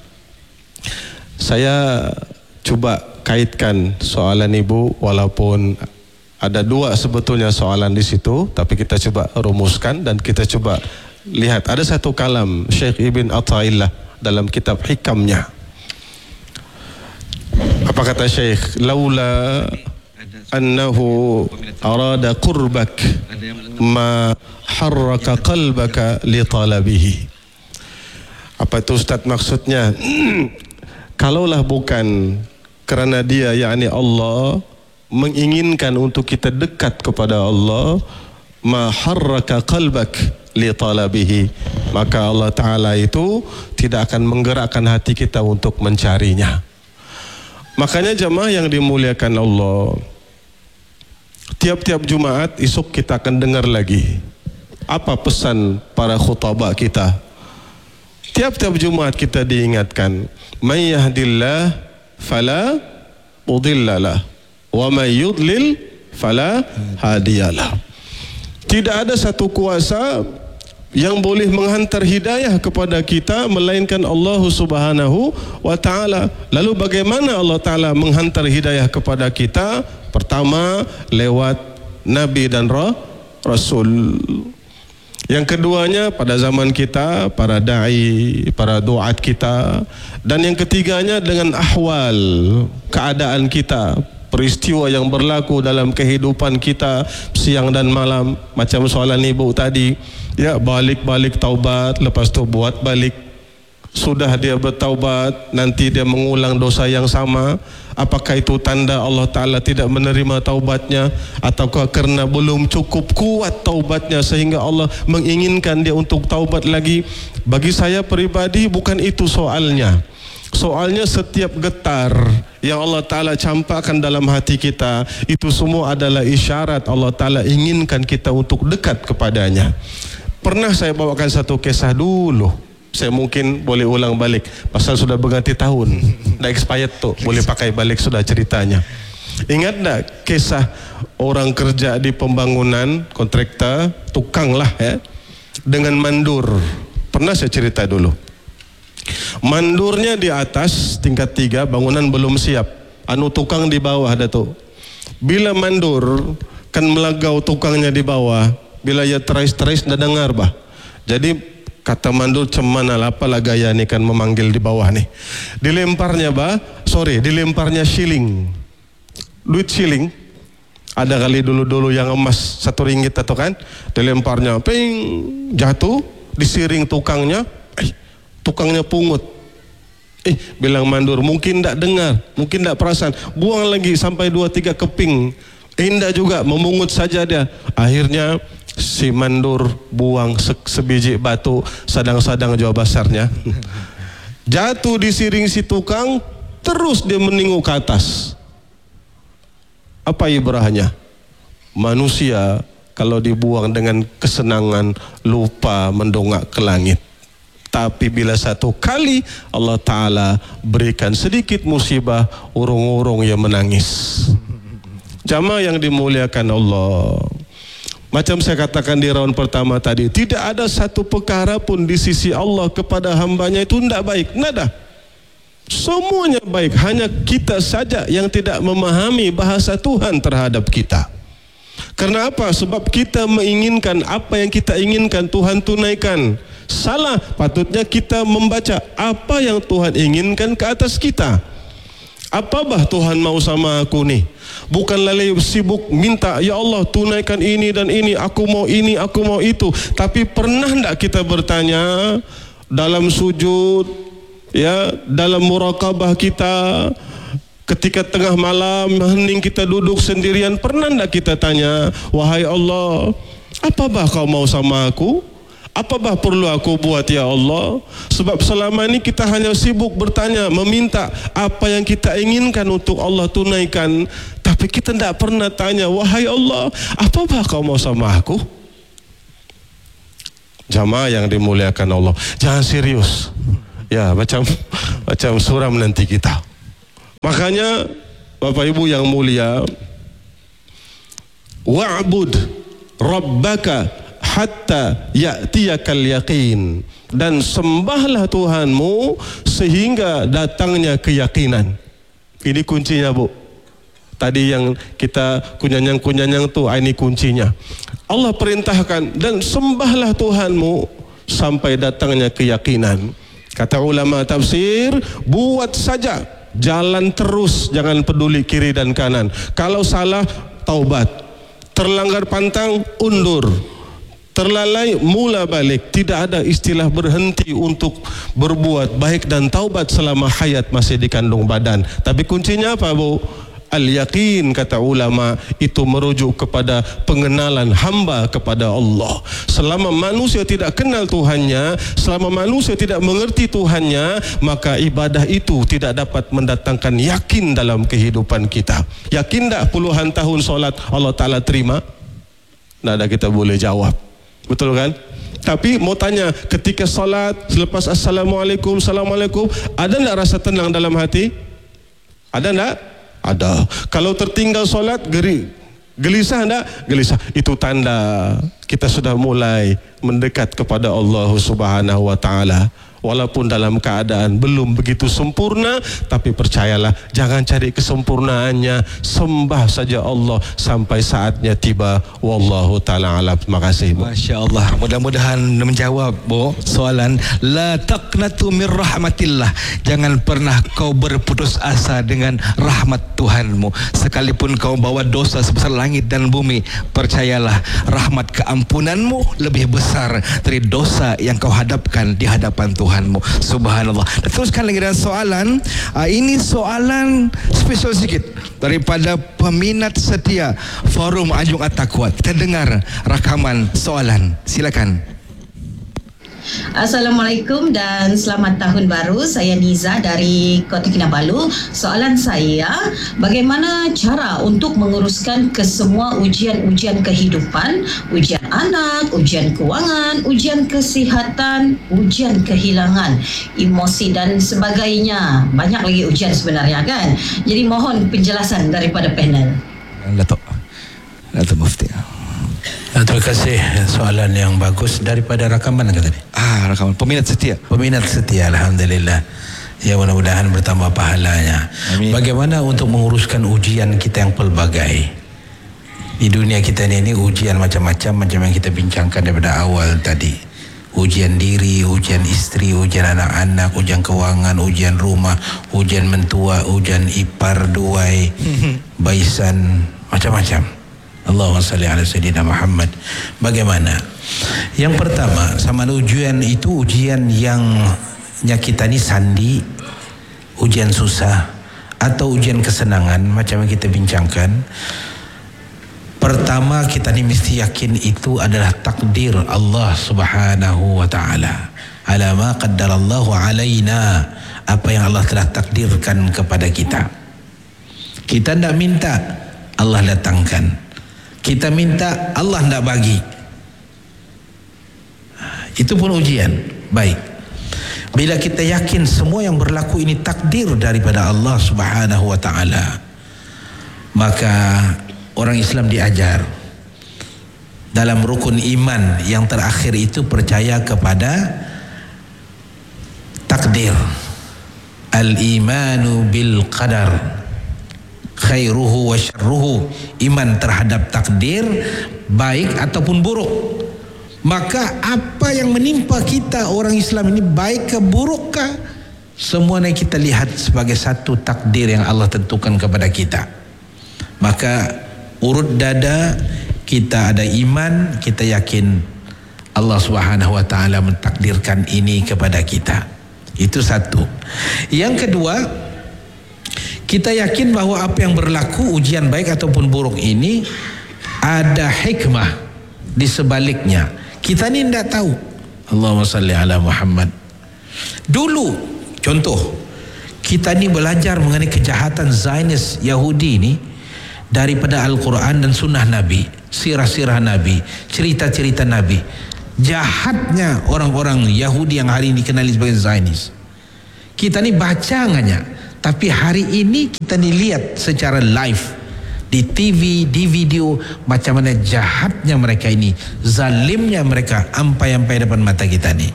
saya coba kaitkan soalan ibu, walaupun ada dua sebetulnya soalan di situ, tapi kita coba rumuskan dan kita coba lihat. Ada satu kalam Syekh Ibn Athaillah dalam kitab Hikamnya. Apa kata Syekh? Laula annahu arada qurbak ma harraka qalbaka li talabihi. Apa itu Ustaz maksudnya? Kalaulah bukan kerana dia, yakni Allah, menginginkan untuk kita dekat kepada Allah, ma harraka qalbak li talabihi, maka Allah Ta'ala itu tidak akan menggerakkan hati kita untuk mencarinya. Makanya jemaah yang dimuliakan Allah, tiap-tiap Jumaat esok kita akan dengar lagi apa pesan para khutbah kita. Tiap-tiap Jumaat kita diingatkan, may yahdillah fala mudhillalah wa may yudlil fala hadiyalah. Tidak ada satu kuasa yang boleh menghantar hidayah kepada kita melainkan Allah Subhanahu wa Ta'ala. Lalu bagaimana Allah Ta'ala menghantar hidayah kepada kita? Pertama, lewat Nabi dan Rasul. Yang keduanya pada zaman kita, para da'i, para duat kita. Dan yang ketiganya dengan ahwal, keadaan kita, peristiwa yang berlaku dalam kehidupan kita siang dan malam. Macam soalan ibu tadi, ya, balik-balik taubat, lepas tu buat balik. Sudah dia bertaubat, nanti dia mengulang dosa yang sama. Apakah itu tanda Allah Ta'ala tidak menerima taubatnya, ataukah kerana belum cukup kuat taubatnya sehingga Allah menginginkan dia untuk taubat lagi? Bagi saya peribadi bukan itu soalnya. Soalnya setiap getar yang Allah Ta'ala campakkan dalam hati kita, itu semua adalah isyarat Allah Ta'ala inginkan kita untuk dekat kepadanya. Pernah saya bawakan satu kisah dulu, saya mungkin boleh ulang balik pasal sudah berganti tahun, dah expired tu, boleh pakai balik sudah ceritanya. Ingat tak kisah orang kerja di pembangunan, kontraktor, tukang lah ya, dengan mandur? Pernah saya cerita dulu. Mandurnya di atas tingkat tiga, bangunan belum siap, anu tukang di bawah ada tu. Bila mandur kan melagau tukangnya di bawah, bila ia terais-terais dah dengar bah. Jadi kata mandur, cemana lah apalah gaya ni kan memanggil di bawah ni. Dilemparnya bah, sorry, dilemparnya shilling, duit shilling. Ada kali dulu-dulu yang emas satu ringgit atau kan, dilemparnya, ping, jatuh, disiring tukangnya, eh, tukangnya pungut. Eh, bilang mandur, mungkin tak dengar, mungkin tak perasan, buang lagi sampai dua tiga keping. Indah juga, memungut saja dia. Akhirnya si mandur buang se sebiji batu sadang-sadang jauh besarnya. Jatuh di siring si tukang, terus dia menengok ke atas. Apa ibrahnya? Manusia kalau dibuang dengan kesenangan lupa mendongak ke langit. Tapi bila satu kali Allah Ta'ala berikan sedikit musibah, urung-urung yang menangis. Jamaah yang dimuliakan Allah, macam saya katakan di round pertama tadi, tidak ada satu perkara pun di sisi Allah kepada hambanya itu tidak baik. Nada. Semuanya baik. Hanya kita saja yang tidak memahami bahasa Tuhan terhadap kita. Karena apa? Sebab kita menginginkan apa yang kita inginkan Tuhan tunaikan. Salah. Patutnya kita membaca apa yang Tuhan inginkan ke atas kita. Apa bah Tuhan mau sama aku ni? Bukan lalu sibuk minta, ya Allah tunaikan ini dan ini, aku mau ini, aku mau itu. Tapi pernah tak kita bertanya dalam sujud, ya, dalam muraqabah kita, ketika tengah malam hening kita duduk sendirian, pernah tak kita tanya, wahai Allah, apa bah kau mau sama aku? Apa bah perlu aku buat ya Allah? Sebab selama ini kita hanya sibuk bertanya, meminta apa yang kita inginkan untuk Allah tunaikan. Tapi kita tidak pernah tanya, wahai Allah, apa bah kau mau sama aku? Jamaah yang dimuliakan Allah, jangan serius. Ya, macam macam suram nanti kita. Makanya Bapak Ibu yang mulia, wa'bud rabbaka hatta ya'tiyakal yaqin, dan sembahlah Tuhanmu sehingga datangnya keyakinan. Ini kuncinya, Bu. Tadi yang kita kunyanyang-kunyanyang tu, ini kuncinya. Allah perintahkan, dan sembahlah Tuhanmu sampai datangnya keyakinan. Kata ulama tafsir, buat saja, jalan terus, jangan peduli kiri dan kanan. Kalau salah, taubat. Terlanggar pantang, undur. Terlalai, mula balik. Tidak ada istilah berhenti untuk berbuat baik dan taubat selama hayat masih dikandung badan. Tapi kuncinya apa, Bu? Al-yaqin, kata ulama, itu merujuk kepada pengenalan hamba kepada Allah. Selama manusia tidak kenal Tuhannya, selama manusia tidak mengerti Tuhannya, maka ibadah itu tidak dapat mendatangkan yakin dalam kehidupan kita. Yakin tak puluhan tahun solat Allah Ta'ala terima? Tidak ada kita boleh jawab. Betul kan? Tapi mau tanya, ketika solat, selepas Assalamualaikum, Assalamualaikum, ada tak rasa tenang dalam hati? Ada tak? Ada. Kalau tertinggal solat, geri, gelisah tak? Gelisah. Itu tanda kita sudah mulai mendekat kepada Allah Subhanahu Wa Taala. Walaupun dalam keadaan belum begitu sempurna, tapi percayalah, jangan cari kesempurnaannya, sembah saja Allah sampai saatnya tiba. Wallahu ta'ala alam. Terima kasih, Bu. Masya Allah. Mudah-mudahan menjawab, Bu, soalan la taqnatu min rahmatillah. Jangan pernah kau berputus asa dengan rahmat Tuhanmu. Sekalipun kau bawa dosa sebesar langit dan bumi, percayalah, rahmat keampunanmu lebih besar dari dosa yang kau hadapkan di hadapan Tuhan. Subhanallah. Dan teruskan lagi dengan soalan. uh, Ini soalan spesial sedikit daripada peminat setia Forum Anjung At-Taqwa. Kita dengar rakaman soalan. Silakan. Assalamualaikum dan selamat tahun baru. Saya Niza dari Kota Kinabalu. Soalan saya, bagaimana cara untuk menguruskan kesemua ujian-ujian kehidupan, ujian anak, ujian kewangan, ujian kesihatan, ujian kehilangan, emosi dan sebagainya. Banyak lagi ujian sebenarnya, kan? Jadi mohon penjelasan daripada panel. Datuk Datuk Mufti. Terima kasih, soalan yang bagus. Daripada rakaman ke tadi? Ah, rakaman peminat setia. Peminat setia, alhamdulillah. Ya, mudah-mudahan bertambah pahalanya. Amin. Bagaimana untuk menguruskan ujian kita yang pelbagai? Di dunia kita ini, ini ujian macam-macam, macam yang kita bincangkan daripada awal tadi. Ujian diri, ujian istri, ujian anak-anak, ujian kewangan, ujian rumah, ujian mentua, ujian ipar, duai, baisan, macam-macam. Allahumma salli ala Sayyidina Muhammad. Bagaimana? Yang pertama, sama ujian itu ujian yang kita ni sandi, ujian susah atau ujian kesenangan, macam yang kita bincangkan. Pertama, kita ni mesti yakin itu adalah takdir Allah Subhanahu wa taala. Ala ma qaddarallahu alaina, apa yang Allah telah takdirkan kepada kita. Kita tidak minta, Allah datangkan. Kita minta, Allah tidak bagi. Itu pun ujian. Baik. Bila kita yakin semua yang berlaku ini takdir daripada Allah Subhanahu wa taala, maka orang Islam diajar dalam rukun iman yang terakhir itu percaya kepada takdir. Al-imanu bil qadar khairuhu wa syarruhu, iman terhadap takdir baik ataupun buruk. Maka apa yang menimpa kita orang Islam ini, baik ke buruk ke, semuanya kita lihat sebagai satu takdir yang Allah tentukan kepada kita. Maka urut dada kita ada iman, kita yakin Allah Subhanahu wa taala mentakdirkan ini kepada kita. Itu satu. Yang kedua, kita yakin bahwa apa yang berlaku, ujian baik ataupun buruk ini, ada hikmah di sebaliknya. Kita ni tidak tahu. Allahumma salli ala Muhammad. Dulu, contoh, kita ni belajar mengenai kejahatan Zionis Yahudi ni daripada Al-Quran dan Sunnah Nabi, sirah-sirah Nabi, cerita-cerita Nabi. Jahatnya orang-orang Yahudi yang hari ini dikenali sebagai Zionis. Kita ni baca hanya, tapi hari ini kita ni lihat secara live di T V, di video, macam mana jahatnya mereka ini, zalimnya mereka, ampai-ampai depan mata kita ni.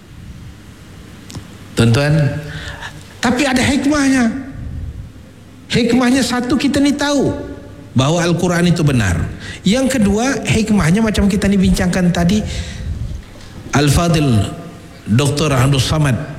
Tuan-tuan, tapi ada hikmahnya. Hikmahnya satu, kita ni tahu bahwa Al-Quran itu benar. Yang kedua, hikmahnya macam kita ni bincangkan tadi, Al-Fadil Doktor Abdul Samad